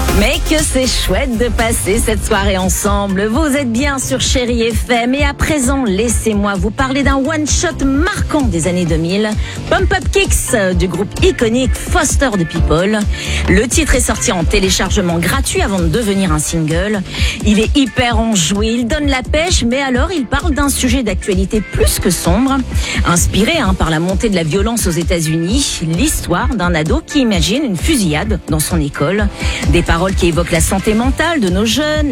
Mais que c'est chouette de passer cette soirée ensemble. Vous êtes bien sur Chérie FM et à présent, laissez-moi vous parler d'un one-shot marquant des années 2000. Pump Up Kicks du groupe iconique Foster the People. Le titre est sorti en téléchargement gratuit avant de devenir un single. Il est hyper enjoué, il donne la pêche, mais alors il parle d'un sujet d'actualité plus que sombre. Inspiré par la montée de la violence aux États-Unis, l'histoire d'un ado qui imagine une fusillade dans son école. Des paroles qui évoquent la santé mentale de nos jeunes,